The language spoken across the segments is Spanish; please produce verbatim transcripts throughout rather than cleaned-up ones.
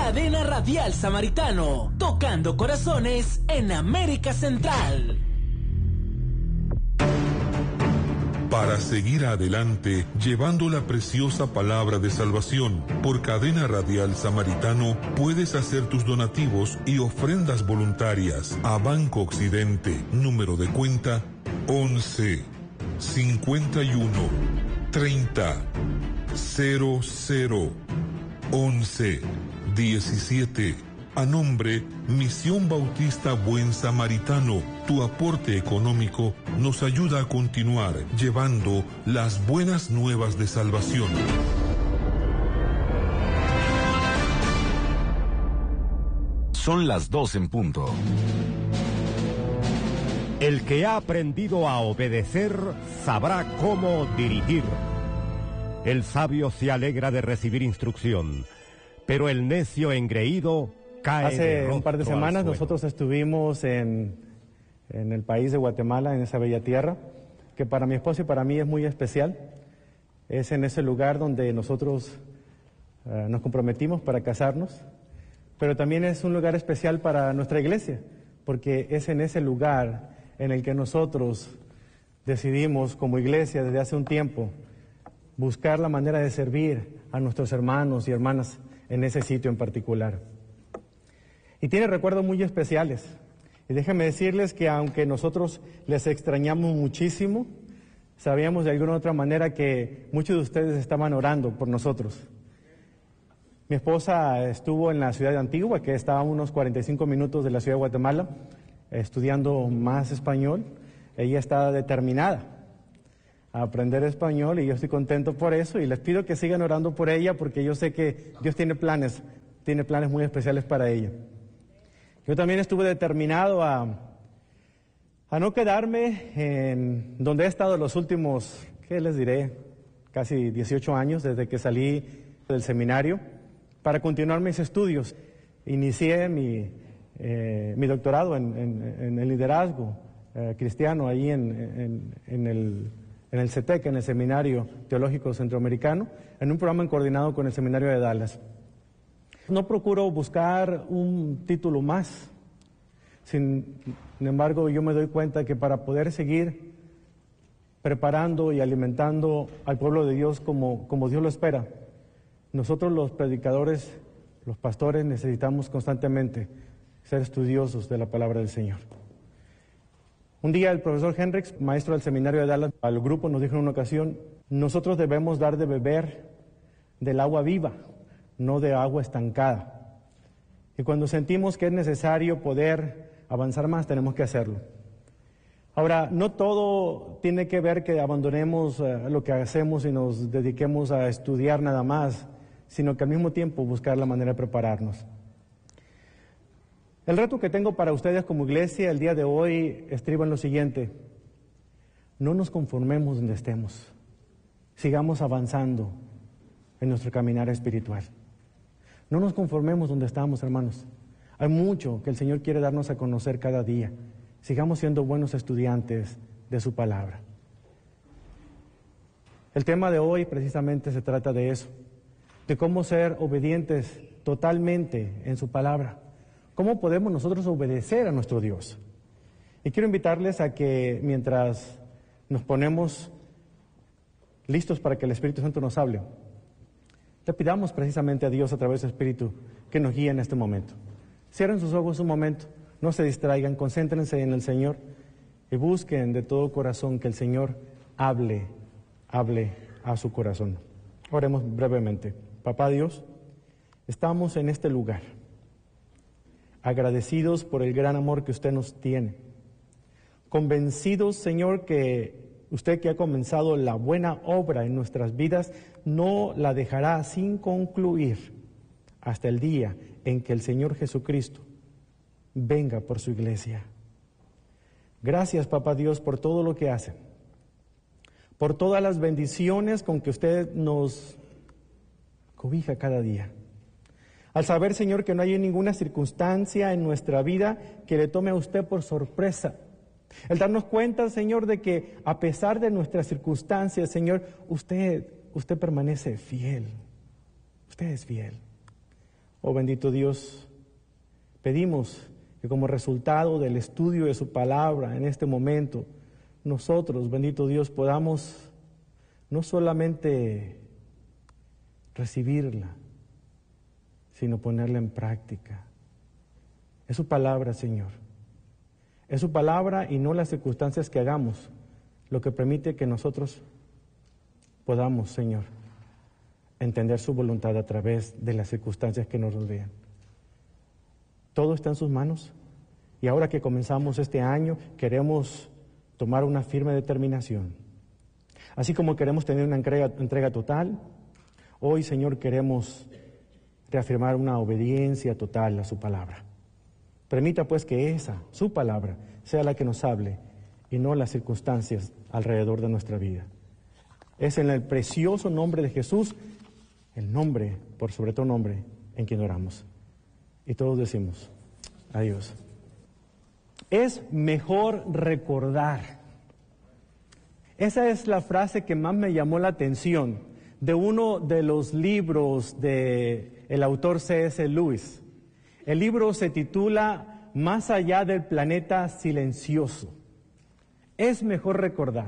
Cadena Radial Samaritano, tocando corazones en América Central. Para seguir adelante, llevando la preciosa palabra de salvación, por Cadena Radial Samaritano, puedes hacer tus donativos y ofrendas voluntarias a Banco Occidente, número de cuenta once, cincuenta y uno, treinta, cero cero, once, diecisiete. A nombre Misión Bautista Buen Samaritano, tu aporte económico nos ayuda a continuar llevando las buenas nuevas de salvación. Son las dos en punto. El que ha aprendido a obedecer sabrá cómo dirigir. El sabio se alegra de recibir instrucción, pero el necio engreído cae. Hace un par de semanas nosotros estuvimos en, en el país de Guatemala, en esa bella tierra, que para mi esposa y para mí es muy especial. Es en ese lugar donde nosotros uh, nos comprometimos para casarnos, pero también es un lugar especial para nuestra iglesia, porque es en ese lugar en el que nosotros decidimos como iglesia desde hace un tiempo buscar la manera de servir a nuestros hermanos y hermanas en ese sitio en particular. Y tiene recuerdos muy especiales. Y déjenme decirles que aunque nosotros les extrañamos muchísimo, sabíamos de alguna u otra manera que muchos de ustedes estaban orando por nosotros. Mi esposa estuvo en la ciudad de Antigua, que estaba a unos cuarenta y cinco minutos de la ciudad de Guatemala, estudiando más español. Ella está determinada a aprender español y yo estoy contento por eso y les pido que sigan orando por ella porque yo sé que Dios tiene planes, tiene planes muy especiales para ella. Yo también estuve determinado a, a no quedarme en donde he estado los últimos, ¿qué les diré? Casi dieciocho años desde que salí del seminario para continuar mis estudios. Inicié mi, eh, mi doctorado en, en, en el liderazgo eh, cristiano ahí en, en, en el, en el CETEC, en el Seminario Teológico Centroamericano, en un programa coordinado con el Seminario de Dallas. No procuro buscar un título más, sin, sin embargo yo me doy cuenta que para poder seguir preparando y alimentando al pueblo de Dios como, como Dios lo espera, nosotros los predicadores, los pastores necesitamos constantemente ser estudiosos de la palabra del Señor. Un día el profesor Hendricks, maestro del seminario de Dallas, al grupo nos dijo en una ocasión, nosotros debemos dar de beber del agua viva, no de agua estancada. Y cuando sentimos que es necesario poder avanzar más, tenemos que hacerlo. Ahora, no todo tiene que ver que abandonemos uh, lo que hacemos y nos dediquemos a estudiar nada más, sino que al mismo tiempo buscar la manera de prepararnos. El reto que tengo para ustedes como iglesia el día de hoy estriba en lo siguiente: no nos conformemos donde estemos, sigamos avanzando en nuestro caminar espiritual. No nos conformemos donde estamos, hermanos. Hay mucho que el Señor quiere darnos a conocer cada día. Sigamos siendo buenos estudiantes de su palabra. El tema de hoy precisamente se trata de eso, de cómo ser obedientes totalmente en su palabra. ¿Cómo podemos nosotros obedecer a nuestro Dios? Y quiero invitarles a que mientras nos ponemos listos para que el Espíritu Santo nos hable, le pidamos precisamente a Dios a través del Espíritu que nos guíe en este momento. Cierren sus ojos un momento, no se distraigan, concéntrense en el Señor y busquen de todo corazón que el Señor hable, hable a su corazón. Oremos brevemente. Papá Dios, estamos en este lugar, agradecidos por el gran amor que usted nos tiene, convencidos, Señor, que usted que ha comenzado la buena obra en nuestras vidas, no la dejará sin concluir hasta el día en que el Señor Jesucristo venga por su iglesia. Gracias, Papá Dios, por todo lo que hace, por todas las bendiciones con que usted nos cobija cada día. Al saber, Señor, que no hay ninguna circunstancia en nuestra vida que le tome a usted por sorpresa. El darnos cuenta, Señor, de que a pesar de nuestras circunstancias, Señor, usted, usted permanece fiel. Usted es fiel. Oh bendito Dios, pedimos que como resultado del estudio de su palabra en este momento, nosotros, bendito Dios, podamos no solamente recibirla, sino ponerla en práctica. Es su palabra, Señor. Es su palabra y no las circunstancias que hagamos lo que permite que nosotros podamos, Señor, entender su voluntad a través de las circunstancias que nos rodean. Todo está en sus manos y ahora que comenzamos este año queremos tomar una firme determinación. Así como queremos tener una entrega, entrega total, hoy, Señor, queremos reafirmar una obediencia total a su palabra. Permita pues que esa, su palabra, sea la que nos hable y no las circunstancias alrededor de nuestra vida. Es en el precioso nombre de Jesús, el nombre, por sobre todo nombre, en quien oramos. Y todos decimos, adiós. Es mejor recordar. Esa es la frase que más me llamó la atención de uno de los libros del autor C S Lewis. El libro se titula Más allá del planeta silencioso. Es mejor recordar.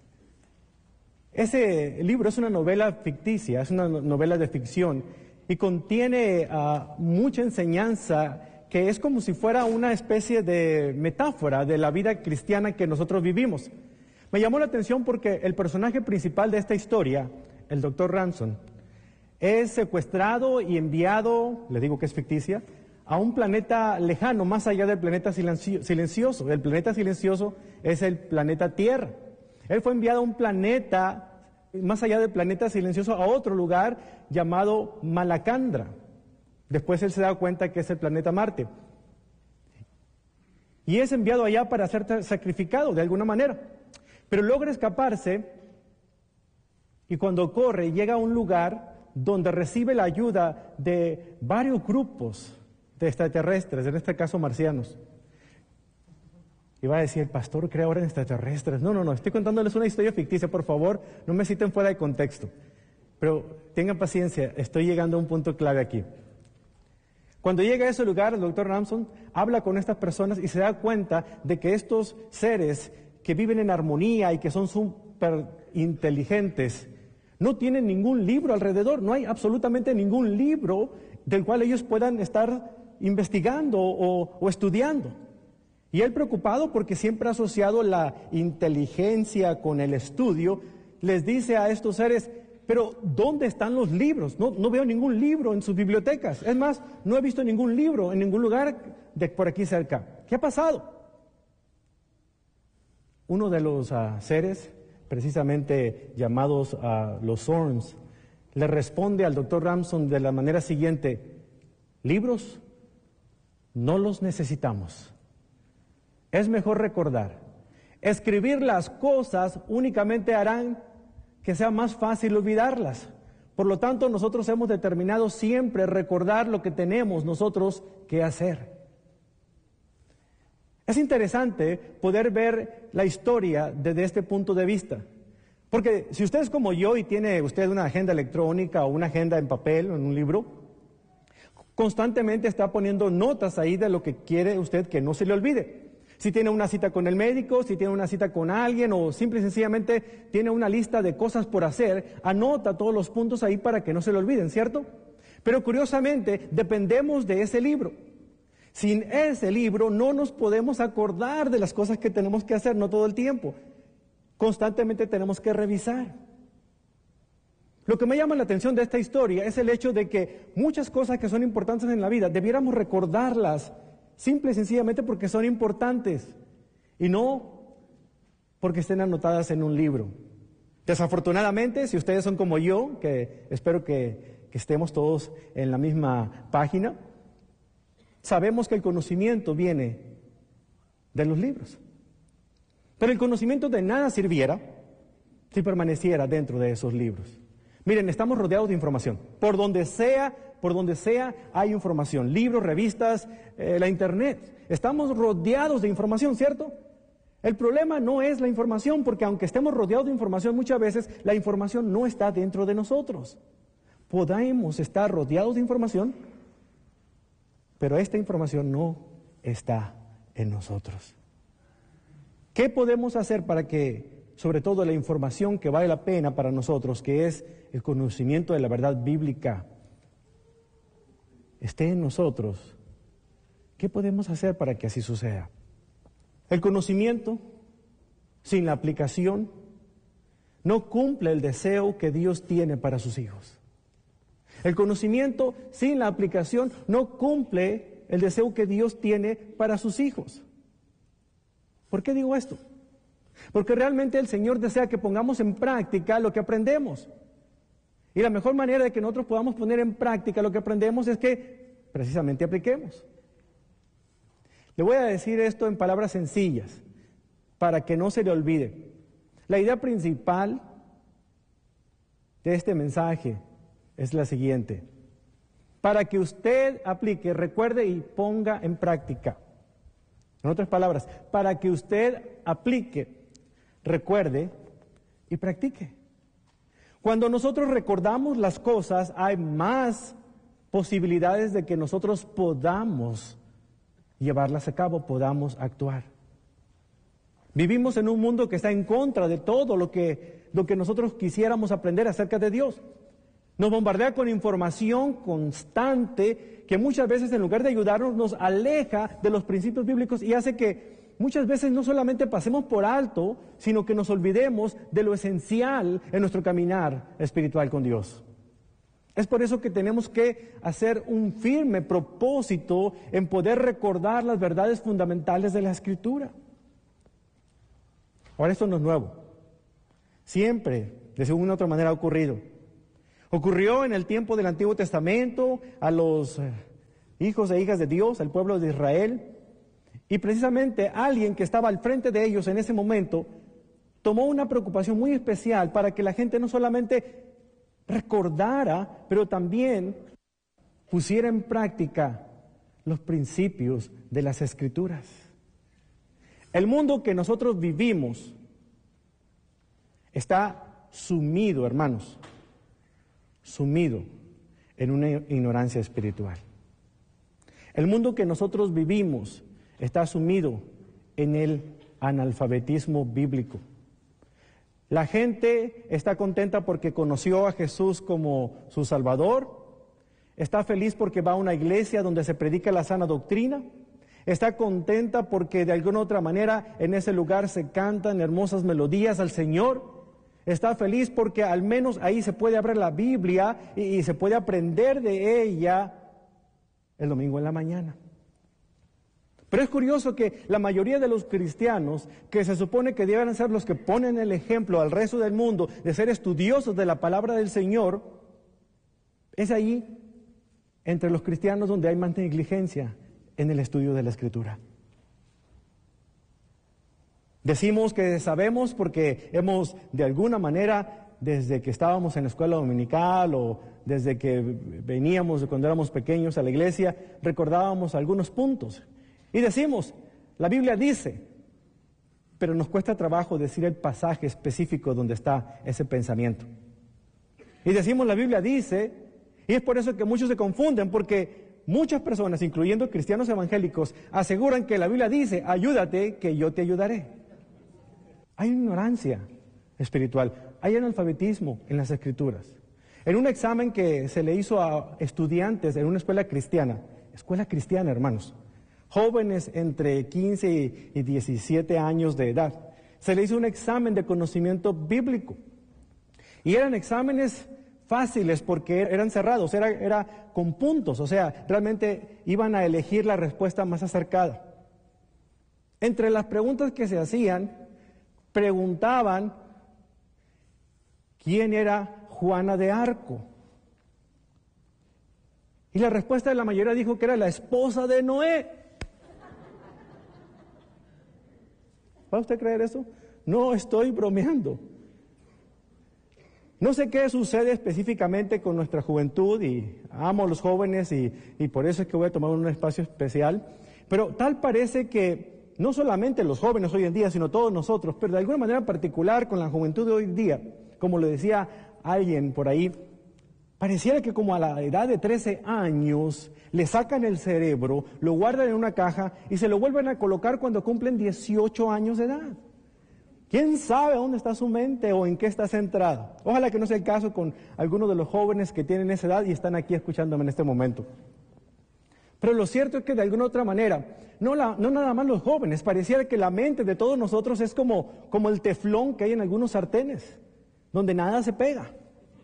Ese libro es una novela ficticia, es una novela de ficción y contiene uh, mucha enseñanza que es como si fuera una especie de metáfora de la vida cristiana que nosotros vivimos. Me llamó la atención porque el personaje principal de esta historia, el doctor Ransom, es secuestrado y enviado, le digo que es ficticia, a un planeta lejano, más allá del planeta silencio, silencioso. El planeta silencioso es el planeta Tierra. Él fue enviado a un planeta, más allá del planeta silencioso, a otro lugar llamado Malacandra. Después él se da cuenta que es el planeta Marte. Y es enviado allá para ser sacrificado de alguna manera. Pero logra escaparse y cuando corre llega a un lugar donde recibe la ayuda de varios grupos de extraterrestres, en este caso marcianos. Y va a decir, el pastor cree ahora en extraterrestres. No, no, no, estoy contándoles una historia ficticia, por favor, no me citen fuera de contexto. Pero tengan paciencia, estoy llegando a un punto clave aquí. Cuando llega a ese lugar, el doctor Ransom habla con estas personas y se da cuenta de que estos seres que viven en armonía y que son súper inteligentes, no tienen ningún libro alrededor, no hay absolutamente ningún libro del cual ellos puedan estar investigando o, o estudiando. Y él, preocupado porque siempre ha asociado la inteligencia con el estudio, les dice a estos seres, pero ¿dónde están los libros? No, no veo ningún libro en sus bibliotecas. Es más, no he visto ningún libro en ningún lugar de por aquí cerca. ¿Qué ha pasado? Uno de los uh, seres, precisamente llamados uh, los Zorns, le responde al doctor Ransom de la manera siguiente: libros no los necesitamos. Es mejor recordar. Escribir las cosas únicamente harán que sea más fácil olvidarlas. Por lo tanto, nosotros hemos determinado siempre recordar lo que tenemos nosotros que hacer. Es interesante poder ver la historia desde este punto de vista. Porque si usted es como yo y tiene usted una agenda electrónica o una agenda en papel o en un libro, constantemente está poniendo notas ahí de lo que quiere usted que no se le olvide. Si tiene una cita con el médico, si tiene una cita con alguien o simple y sencillamente tiene una lista de cosas por hacer, anota todos los puntos ahí para que no se le olviden, ¿cierto? Pero curiosamente dependemos de ese libro. Sin ese libro no nos podemos acordar de las cosas que tenemos que hacer, no todo el tiempo. Constantemente tenemos que revisar. Lo que me llama la atención de esta historia es el hecho de que muchas cosas que son importantes en la vida debiéramos recordarlas simple y sencillamente porque son importantes y no porque estén anotadas en un libro. Desafortunadamente, si ustedes son como yo, que espero que, que estemos todos en la misma página, sabemos que el conocimiento viene de los libros. Pero el conocimiento de nada sirviera si permaneciera dentro de esos libros. Miren, estamos rodeados de información. Por donde sea, por donde sea hay información. Libros, revistas, eh, la internet. Estamos rodeados de información, ¿cierto? El problema no es la información, porque aunque estemos rodeados de información, muchas veces la información no está dentro de nosotros. Podemos estar rodeados de información, pero esta información no está en nosotros. ¿Qué podemos hacer para que, sobre todo, la información que vale la pena para nosotros, que es el conocimiento de la verdad bíblica, esté en nosotros? ¿Qué podemos hacer para que así suceda? El conocimiento sin la aplicación no cumple el deseo que Dios tiene para sus hijos. El conocimiento sin la aplicación no cumple el deseo que Dios tiene para sus hijos. ¿Por qué digo esto? Porque realmente el Señor desea que pongamos en práctica lo que aprendemos. Y la mejor manera de que nosotros podamos poner en práctica lo que aprendemos es que precisamente apliquemos. Le voy a decir esto en palabras sencillas, para que no se le olvide. La idea principal de este mensaje es la siguiente: para que usted aplique, recuerde y ponga en práctica. En otras palabras, para que usted aplique, recuerde y practique. Cuando nosotros recordamos las cosas, hay más posibilidades de que nosotros podamos llevarlas a cabo, podamos actuar. Vivimos en un mundo que está en contra de todo lo que, lo que nosotros quisiéramos aprender acerca de Dios. Nos bombardea con información constante que muchas veces, en lugar de ayudarnos, nos aleja de los principios bíblicos y hace que muchas veces no solamente pasemos por alto, sino que nos olvidemos de lo esencial en nuestro caminar espiritual con Dios. Es por eso que tenemos que hacer un firme propósito en poder recordar las verdades fundamentales de la Escritura. Ahora, esto no es nuevo. Siempre, de una u otra manera, ha ocurrido. Ocurrió en el tiempo del Antiguo Testamento a los eh, hijos e hijas de Dios, al pueblo de Israel, y precisamente alguien que estaba al frente de ellos en ese momento tomó una preocupación muy especial para que la gente no solamente recordara, pero también pusiera en práctica los principios de las Escrituras. El mundo que nosotros vivimos está sumido, hermanos, sumido en una ignorancia espiritual. El mundo que nosotros vivimos está sumido en el analfabetismo bíblico. La gente está contenta porque conoció a Jesús como su Salvador, está feliz porque va a una iglesia donde se predica la sana doctrina, está contenta porque de alguna otra manera en ese lugar se cantan hermosas melodías al Señor. Está feliz porque al menos ahí se puede abrir la Biblia y, y se puede aprender de ella el domingo en la mañana. Pero es curioso que la mayoría de los cristianos, que se supone que deben ser los que ponen el ejemplo al resto del mundo de ser estudiosos de la palabra del Señor, es ahí entre los cristianos donde hay más negligencia en el estudio de la Escritura. Decimos que sabemos porque hemos, de alguna manera, desde que estábamos en la escuela dominical o desde que veníamos cuando éramos pequeños a la iglesia, recordábamos algunos puntos. Y decimos, la Biblia dice, pero nos cuesta trabajo decir el pasaje específico donde está ese pensamiento. Y decimos, la Biblia dice, y es por eso que muchos se confunden, porque muchas personas, incluyendo cristianos evangélicos, aseguran que la Biblia dice, ayúdate, que yo te ayudaré. Hay ignorancia espiritual, hay analfabetismo en las Escrituras. En un examen que se le hizo a estudiantes en una escuela cristiana, escuela cristiana, hermanos, jóvenes entre quince y diecisiete años de edad, se le hizo un examen de conocimiento bíblico. Y eran exámenes fáciles porque eran cerrados, era, era con puntos, o sea, realmente iban a elegir la respuesta más acercada. Entre las preguntas que se hacían, preguntaban quién era Juana de Arco. Y la respuesta de la mayoría dijo que era la esposa de Noé. ¿Va usted a creer eso? No estoy bromeando. No sé qué sucede específicamente con nuestra juventud y amo a los jóvenes y, y por eso es que voy a tomar un espacio especial, pero tal parece que no solamente los jóvenes hoy en día, sino todos nosotros, pero de alguna manera particular con la juventud de hoy en día, como le decía alguien por ahí, Pareciera que como a la edad de trece años le sacan el cerebro, lo guardan en una caja y se lo vuelven a colocar cuando cumplen dieciocho años de edad. ¿Quién sabe dónde está su mente o en qué está centrada? Ojalá que no sea el caso con algunos de los jóvenes que tienen esa edad y están aquí escuchándome en este momento. Pero lo cierto es que de alguna otra manera, no, la, no nada más los jóvenes, pareciera que la mente de todos nosotros es como, como el teflón que hay en algunos sartenes, donde nada se pega.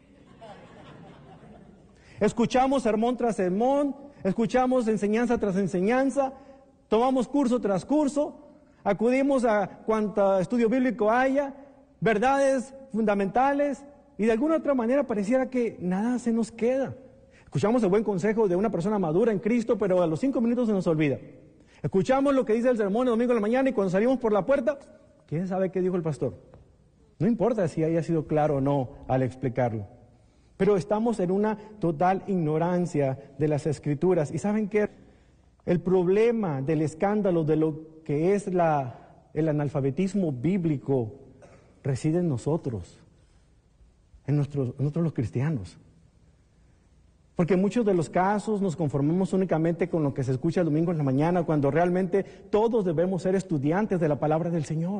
Escuchamos sermón tras sermón, escuchamos enseñanza tras enseñanza, tomamos curso tras curso, acudimos a cuanto estudio bíblico haya, verdades fundamentales, y de alguna otra manera pareciera que nada se nos queda. Escuchamos el buen consejo de una persona madura en Cristo, pero a los cinco minutos se nos olvida. Escuchamos lo que dice el sermón el domingo en la mañana y cuando salimos por la puerta, ¿quién sabe qué dijo el pastor? No importa si haya sido claro o no al explicarlo. Pero estamos en una total ignorancia de las Escrituras. ¿Y saben qué? El problema del escándalo de lo que es la, el analfabetismo bíblico reside en nosotros, en nuestros, nosotros los cristianos. Porque en muchos de los casos nos conformamos únicamente con lo que se escucha el domingo en la mañana, cuando realmente todos debemos ser estudiantes de la palabra del Señor.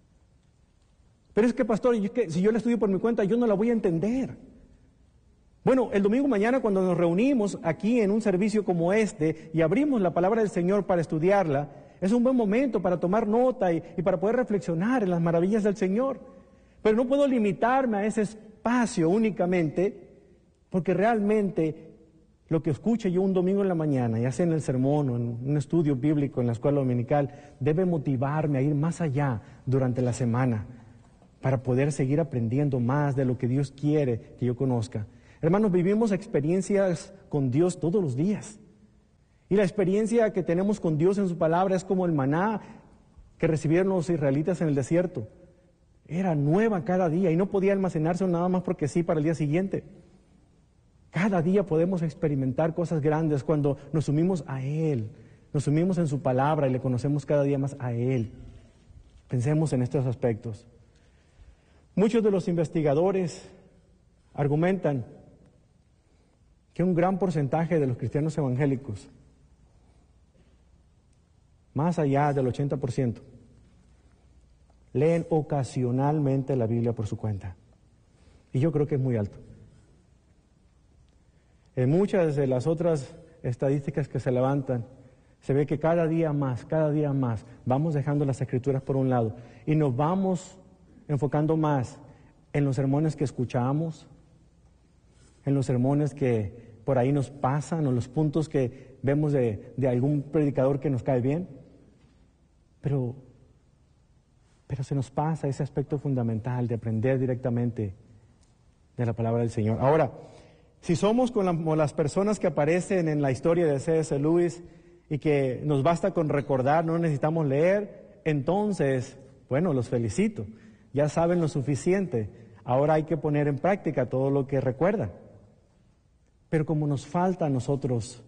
Pero es que, pastor, yo, que, si yo la estudio por mi cuenta, yo no la voy a entender. Bueno, el domingo mañana cuando nos reunimos aquí en un servicio como este y abrimos la palabra del Señor para estudiarla, es un buen momento para tomar nota y, y para poder reflexionar en las maravillas del Señor. Pero no puedo limitarme a ese espacio únicamente, porque realmente lo que escuche yo un domingo en la mañana, ya sea en el sermón o en un estudio bíblico en la escuela dominical, debe motivarme a ir más allá durante la semana para poder seguir aprendiendo más de lo que Dios quiere que yo conozca. Hermanos, vivimos experiencias con Dios todos los días. Y la experiencia que tenemos con Dios en su palabra es como el maná que recibieron los israelitas en el desierto. Era nueva cada día y no podía almacenarse nada más porque sí para el día siguiente. Cada día podemos experimentar cosas grandes cuando nos sumimos a Él, nos sumimos en su palabra y le conocemos cada día más a Él. Pensemos en estos aspectos. Muchos de los investigadores argumentan que un gran porcentaje de los cristianos evangélicos, más allá del ochenta por ciento, leen ocasionalmente la Biblia por su cuenta. Y yo creo que es muy alto. En muchas de las otras estadísticas que se levantan, se ve que cada día más, cada día más, vamos dejando las Escrituras por un lado y nos vamos enfocando más en los sermones que escuchamos, en los sermones que por ahí nos pasan o los puntos que vemos de, de algún predicador que nos cae bien, pero, pero se nos pasa ese aspecto fundamental de aprender directamente de la palabra del Señor. Ahora, si somos como la, las personas que aparecen en la historia de C S Lewis y que nos basta con recordar, no necesitamos leer, entonces, bueno, los felicito, ya saben lo suficiente, ahora hay que poner en práctica todo lo que recuerdan. Pero como nos falta a nosotros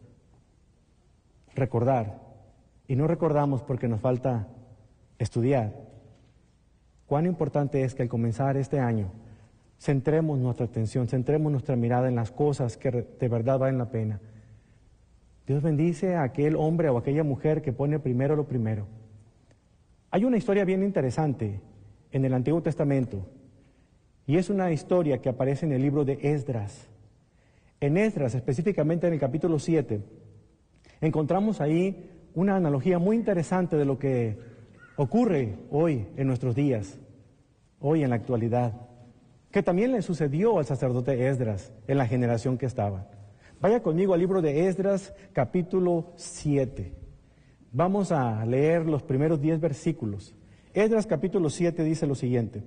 recordar, y no recordamos porque nos falta estudiar, cuán importante es que al comenzar este año centremos nuestra atención, centremos nuestra mirada en las cosas que de verdad valen la pena. Dios bendice a aquel hombre o aquella mujer que pone primero lo primero. Hay una historia bien interesante en el Antiguo Testamento, y es una historia que aparece en el libro de Esdras. En Esdras, específicamente en el capítulo siete, encontramos ahí una analogía muy interesante de lo que ocurre hoy en nuestros días, hoy en la actualidad, que también le sucedió al sacerdote Esdras en la generación que estaba. Vaya conmigo al libro de Esdras, capítulo siete. Vamos a leer los primeros diez versículos. Esdras, capítulo siete, dice lo siguiente.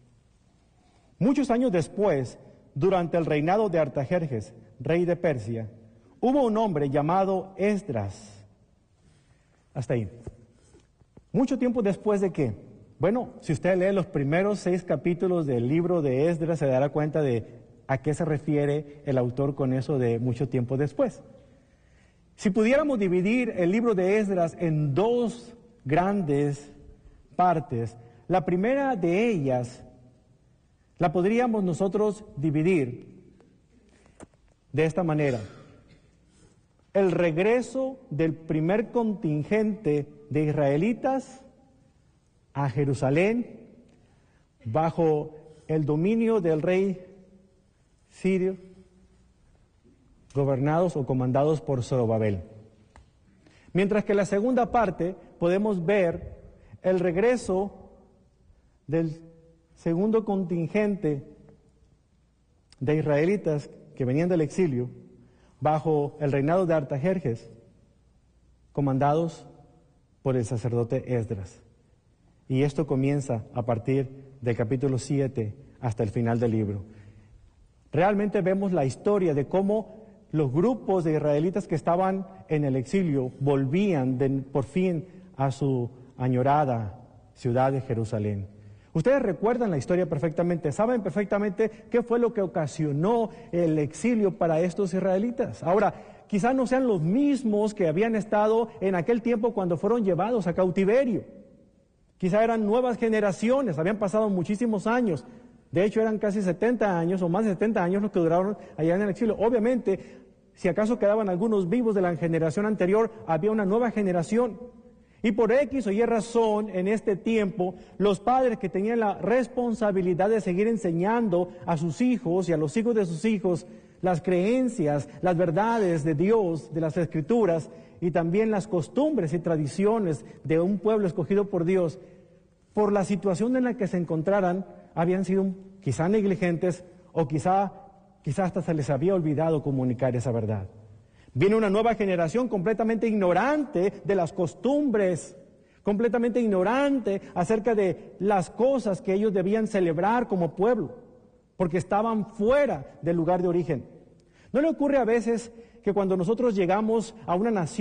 Muchos años después, durante el reinado de Artajerjes, rey de Persia, hubo un hombre llamado Esdras. Hasta ahí. Mucho tiempo después de qué? Bueno, si usted lee los primeros seis capítulos del libro de Esdras, se dará cuenta de a qué se refiere el autor con eso de mucho tiempo después. Si pudiéramos dividir el libro de Esdras en dos grandes partes, la primera de ellas la podríamos nosotros dividir de esta manera: el regreso del primer contingente de israelitas a Jerusalén bajo el dominio del rey sirio, gobernados o comandados por Zorobabel. Mientras que en la segunda parte podemos ver el regreso del segundo contingente de israelitas que venían del exilio bajo el reinado de Artajerjes, comandados por el sacerdote Esdras. Y esto comienza a partir del capítulo siete hasta el final del libro. Realmente vemos la historia de cómo los grupos de israelitas que estaban en el exilio volvían de, por fin a su añorada ciudad de Jerusalén. Ustedes recuerdan la historia perfectamente, saben perfectamente qué fue lo que ocasionó el exilio para estos israelitas. Ahora, quizás no sean los mismos que habían estado en aquel tiempo cuando fueron llevados a cautiverio. Quizá eran nuevas generaciones, habían pasado muchísimos años. De hecho, eran casi setenta años o más de setenta años los que duraron allá en el exilio. Obviamente, si acaso quedaban algunos vivos de la generación anterior, había una nueva generación. Y por X o Y razón, en este tiempo, los padres que tenían la responsabilidad de seguir enseñando a sus hijos y a los hijos de sus hijos las creencias, las verdades de Dios, de las Escrituras, y también las costumbres y tradiciones de un pueblo escogido por Dios, por la situación en la que se encontraran, habían sido quizá negligentes o quizá, quizá hasta se les había olvidado comunicar esa verdad. Viene una nueva generación completamente ignorante de las costumbres, completamente ignorante acerca de las cosas que ellos debían celebrar como pueblo, porque estaban fuera del lugar de origen. ¿No le ocurre a veces que cuando nosotros llegamos a una nación,